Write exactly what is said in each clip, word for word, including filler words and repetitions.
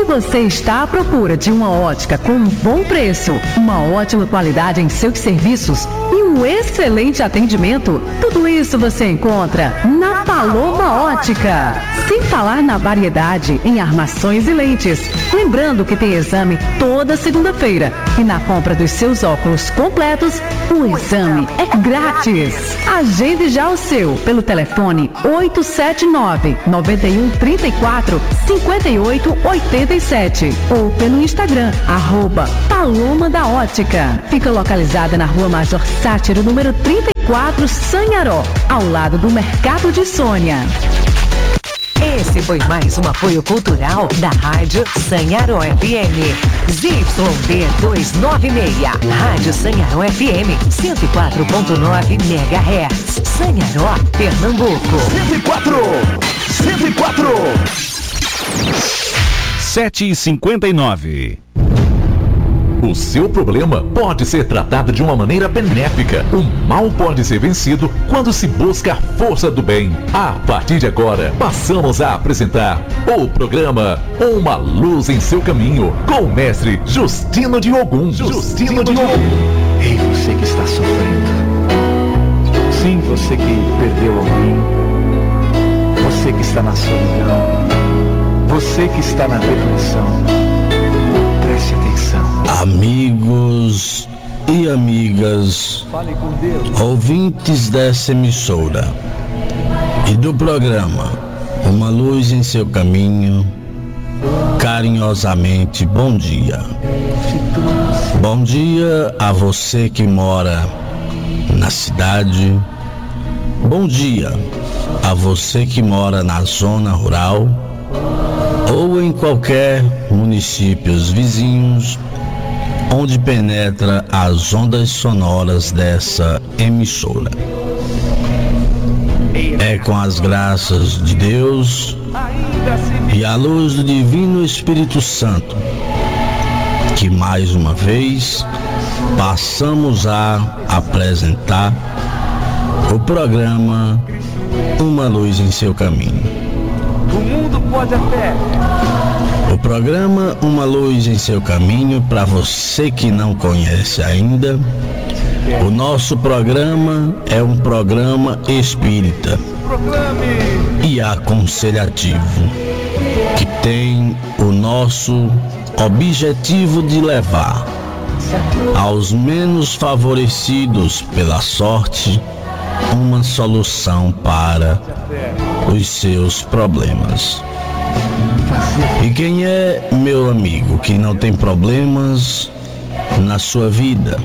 você está à procura de uma ótica com um bom preço, uma ótima qualidade em seus serviços e um excelente atendimento, tudo isso você encontra na Paloma Ótica. Sem falar na variedade em armações e lentes. Lembrando que tem exame toda segunda-feira e na compra dos seus óculos completos, o exame é grátis. Agende já o seu pelo telefone oito sete nove, nove um três quatro, cinco oito oito sete ou pelo Instagram, arroba Paloma da Ótica. Fica localizada na Rua Major Sátiro, número trinta e quatro, Sanharó, ao lado do Mercado de Sônia. Esse foi mais um apoio cultural da Rádio Sanharó F M. Z Y D duzentos e noventa e seis. Rádio Sanharó F M, cento e quatro ponto nove megahertz. Sanharó, Pernambuco. cento e quatro! cento e quatro! sete e cinquenta e nove. O seu problema pode ser tratado de uma maneira benéfica. O mal pode ser vencido quando se busca a força do bem. A partir de agora, passamos a apresentar o programa Uma Luz em Seu Caminho, com o mestre Justino de Ogum. Justino de Ogum. Ei, você que está sofrendo. Sim, você que perdeu alguém. Você que está na solidão. Você que está na depressão. Preste atenção. Amigos e amigas, ouvintes dessa emissora e do programa Uma Luz em Seu Caminho, carinhosamente bom dia. Bom dia a você que mora na cidade. Bom dia a você que mora na zona rural ou em qualquer municípios vizinhos onde penetra as ondas sonoras dessa emissora. É com as graças de Deus e a luz do Divino Espírito Santo que mais uma vez passamos a apresentar o programa Uma Luz em Seu Caminho. O mundo pode até. O programa Uma Luz em Seu Caminho, para você que não conhece ainda, o nosso programa é um programa espírita e aconselhativo, que tem o nosso objetivo de levar aos menos favorecidos pela sorte uma solução para os seus problemas. E quem é meu amigo que não tem problemas na sua vida?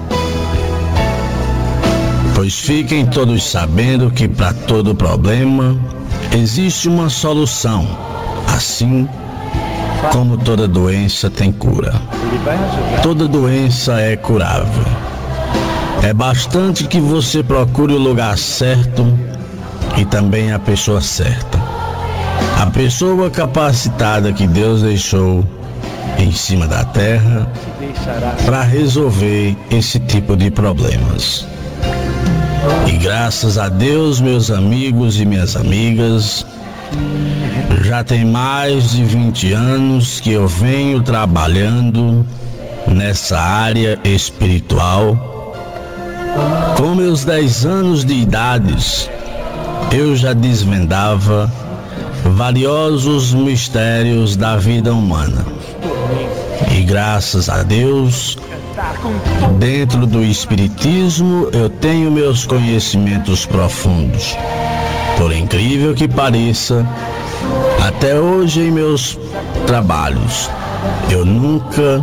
Pois fiquem todos sabendo que para todo problema existe uma solução, assim como toda doença tem cura. Toda doença é curável. É bastante que você procure o lugar certo e também a pessoa certa. A pessoa capacitada que Deus deixou em cima da terra para resolver esse tipo de problemas. E graças a Deus, meus amigos e minhas amigas, já tem mais de vinte anos que eu venho trabalhando nessa área espiritual. Com meus dez anos de idade, eu já desvendava valiosos mistérios da vida humana. E graças a Deus, dentro do Espiritismo, eu tenho meus conhecimentos profundos. Por incrível que pareça, até hoje em meus trabalhos, eu nunca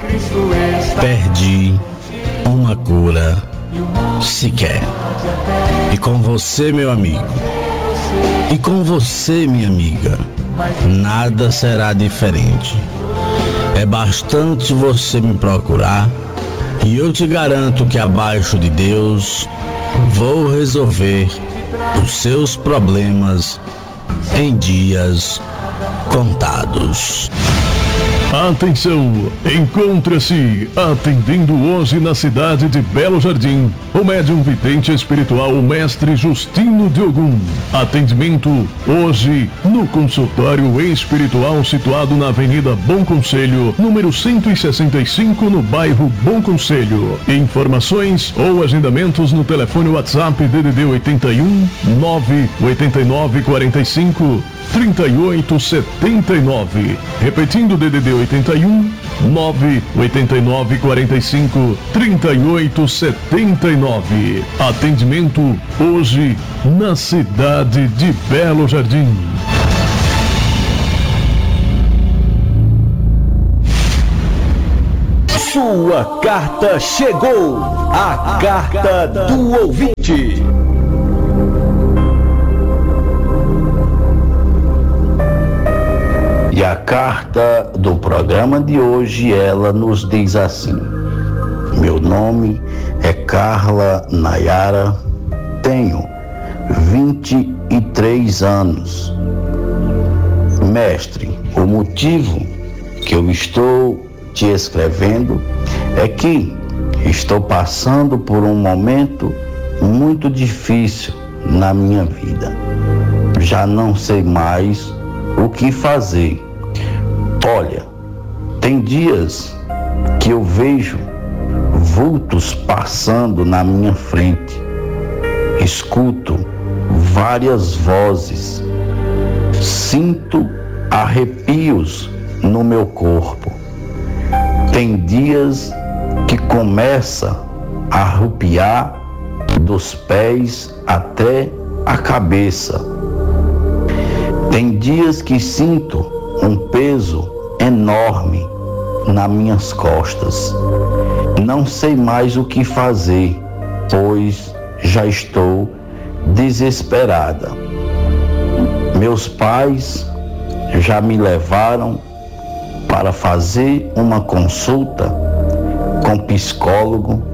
perdi uma cura sequer. E com você, meu amigo, e com você, minha amiga, nada será diferente. É bastante você me procurar e eu te garanto que abaixo de Deus vou resolver os seus problemas em dias contados. Atenção! Encontra-se atendendo hoje na cidade de Belo Jardim o médium vidente espiritual Mestre Justino de Ogum. Atendimento hoje no consultório espiritual situado na Avenida Bom Conselho, número cento e sessenta e cinco, no bairro Bom Conselho. Informações ou agendamentos no telefone WhatsApp D D D oitenta e um, nove oitenta e nove quarenta e cinco, trinta e oito setenta e nove. Repetindo, D D D oitenta e um, nove oitenta e nove quarenta e cinco, trinta e oito setenta e nove. Atendimento hoje na cidade de Belo Jardim. Sua carta chegou, a carta do ouvinte. E a carta do programa de hoje, ela nos diz assim: meu nome é Carla Nayara, tenho vinte e três anos. Mestre, o motivo que eu estou te escrevendo é que estou passando por um momento muito difícil na minha vida. Já não sei mais o que fazer. Olha, tem dias que eu vejo vultos passando na minha frente, escuto várias vozes, sinto arrepios no meu corpo. Tem dias que começa a arrepiar dos pés até a cabeça. Tem dias que sinto um peso enorme nas minhas costas. Não sei mais o que fazer, pois já estou desesperada. Meus pais já me levaram para fazer uma consulta com psicólogo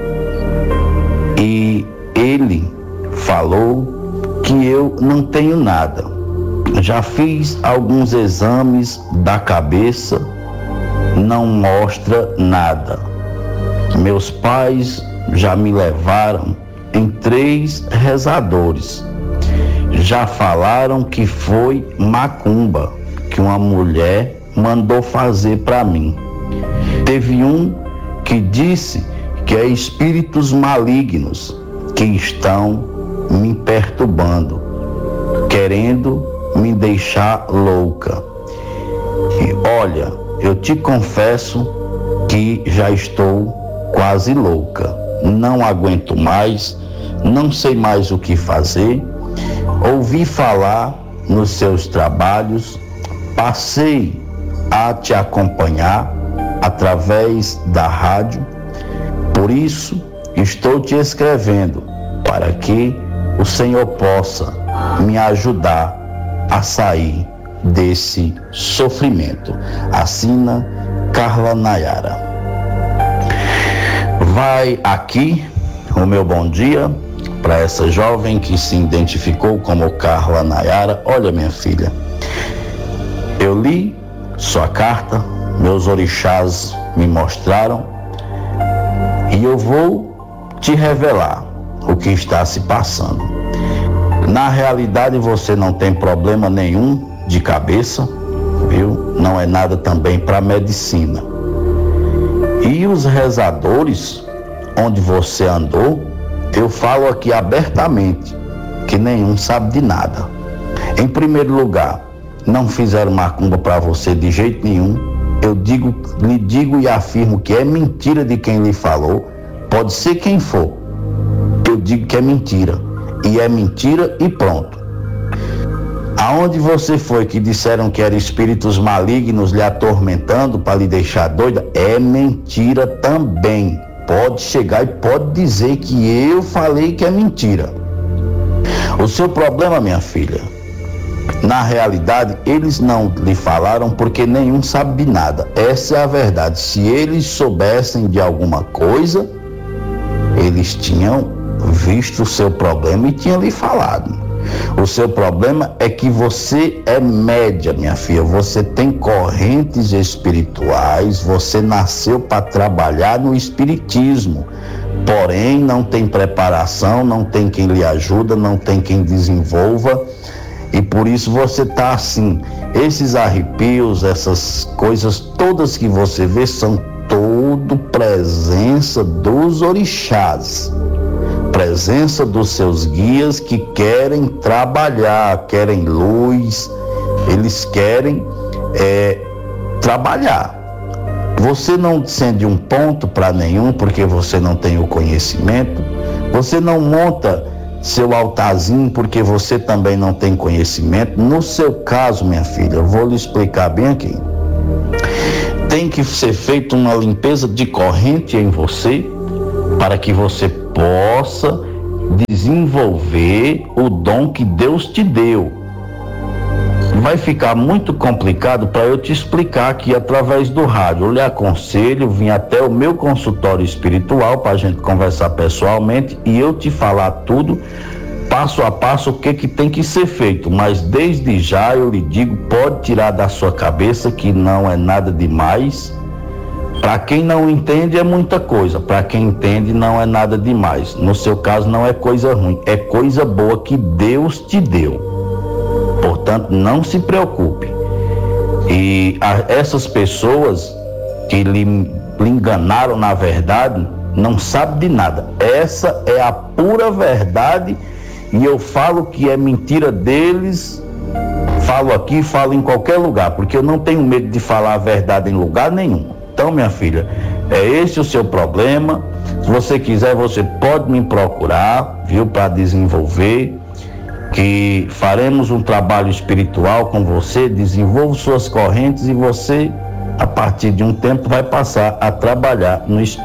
e ele falou que eu não tenho nada. Já fiz alguns exames da cabeça, não mostra nada. Meus pais já me levaram em três rezadores. Já falaram que foi macumba, que uma mulher mandou fazer para mim. Teve um que disse que é espíritos malignos que estão me perturbando, querendo me deixar louca. E olha, eu te confesso que já estou quase louca. Não aguento mais, não sei mais o que fazer. Ouvi falar nos seus trabalhos, passei a te acompanhar através da rádio. Por isso, estou te escrevendo para que o Senhor possa me ajudar a sair desse sofrimento. Assina Carla Nayara. Vai aqui o meu bom dia para essa jovem que se identificou como Carla Nayara. Olha, minha filha, eu li sua carta, meus orixás me mostraram e eu vou te revelar o que está se passando. Na realidade, você não tem problema nenhum de cabeça, viu? Não é nada também para medicina. E os rezadores, onde você andou, eu falo aqui abertamente que nenhum sabe de nada. Em primeiro lugar, não fizeram macumba para você de jeito nenhum. Eu digo, lhe digo e afirmo que é mentira de quem lhe falou. Pode ser quem for. Eu digo que é mentira. E é mentira e pronto. Aonde você foi que disseram que eram espíritos malignos lhe atormentando para lhe deixar doida, é mentira também. Pode chegar e pode dizer que eu falei que é mentira. O seu problema, minha filha, na realidade, eles não lhe falaram porque nenhum sabe de nada. Essa é a verdade. Se eles soubessem de alguma coisa, eles tinham visto o seu problema e tinham lhe falado. O seu problema é que você é média, minha filha. Você tem correntes espirituais, você nasceu para trabalhar no espiritismo. Porém, não tem preparação, não tem quem lhe ajuda, não tem quem desenvolva. E por isso você está assim. Esses arrepios, essas coisas todas que você vê são todo presença dos orixás. Presença dos seus guias que querem trabalhar, querem luz, eles querem é, trabalhar. Você não sende um ponto para nenhum porque você não tem o conhecimento, você não monta seu altarzinho porque você também não tem conhecimento. No seu caso, minha filha, eu vou lhe explicar bem aqui. Tem que ser feita uma limpeza de corrente em você para que você possa desenvolver o dom que Deus te deu. Vai ficar muito complicado para eu te explicar aqui através do rádio. Eu lhe aconselho vir até o meu consultório espiritual para a gente conversar pessoalmente e eu te falar tudo, passo a passo, o que que tem que ser feito. Mas desde já eu lhe digo, pode tirar da sua cabeça que não é nada demais. Para quem não entende é muita coisa, para quem entende não é nada demais. No seu caso não é coisa ruim, é coisa boa que Deus te deu. Portanto, não se preocupe. E a, essas pessoas que lhe, lhe enganaram na verdade, não sabem de nada. Essa é a pura verdade e eu falo que é mentira deles, falo aqui, falo em qualquer lugar, porque eu não tenho medo de falar a verdade em lugar nenhum. Então, minha filha, é esse o seu problema. Se você quiser, você pode me procurar, viu, para desenvolver, que faremos um trabalho espiritual com você, desenvolva suas correntes e você, a partir de um tempo, vai passar a trabalhar no espírito.